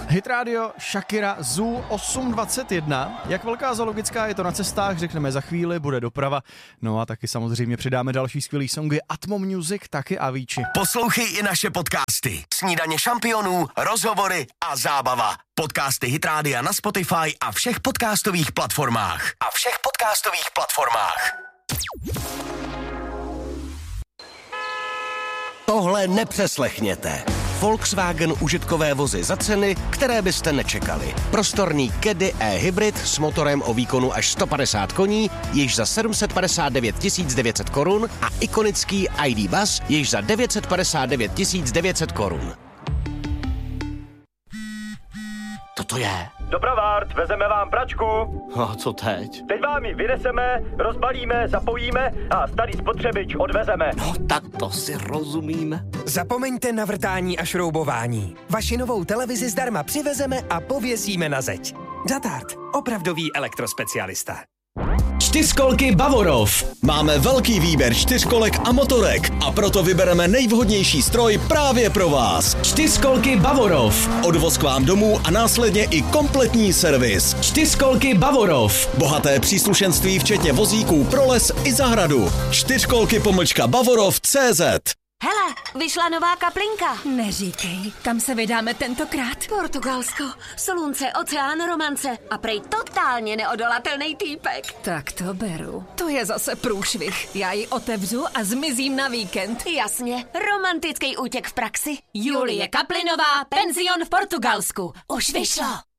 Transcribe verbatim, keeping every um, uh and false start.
Hit Radio, Shakira, Zoo osm dvacet jedna. Jak velká zoologická je to na cestách, řekneme za chvíli, bude doprava. No a taky samozřejmě přidáme další skvělý songy Atmo Music, taky Avicii. Poslouchej i naše podcasty. Snídaně šampionů, rozhovory a zábava. Podcasty Hit Rádia na Spotify a všech podcastových platformách. A všech podcastových platformách. Tohle nepřeslechněte. Volkswagen užitkové vozy za ceny, které byste nečekali. Prostorný Caddy e-hybrid s motorem o výkonu až sto padesát koní, již za sedm set padesát devět tisíc devět set korun a ikonický I D Buzz, již za devět set padesát devět tisíc devět set korun. Co to je? Dobrovart, vezeme vám pračku. A co teď? Teď vám ji vyneseme, rozbalíme, zapojíme a starý spotřebič odvezeme. No tak to si rozumíme. Zapomeňte na vrtání a šroubování. Vaši novou televizi zdarma přivezeme a pověsíme na zeď. Datart, opravdový elektrospecialista. Čtyřkolky Bavorov. Máme velký výběr čtyřkolek a motorek a proto vybereme nejvhodnější stroj právě pro vás. Čtyřkolky Bavorov. Odvoz k vám domů a následně i kompletní servis. Čtyřkolky Bavorov. Bohaté příslušenství včetně vozíků pro les i zahradu. Čtyřkolky pomlčka Bavorov tečka cé zet. Hele, vyšla nová kaplinka. Neříkej, kam se vydáme tentokrát? Portugalsko, slunce, oceán, romance a prej totálně neodolatelný týpek. Tak to beru. To je zase průšvih. Já ji otevřu a zmizím na víkend. Jasně, romantický útěk v praxi. Julie Kaplinová, penzion v Portugalsku. Už vyšlo.